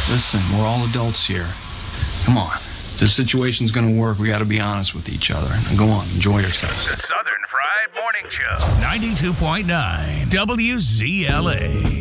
Listen, we're all adults here. Come on. If this situation's going to work, we got to be honest with each other. Now go on, enjoy yourself. The Southern Fried Morning Show. 92.9 WZLA.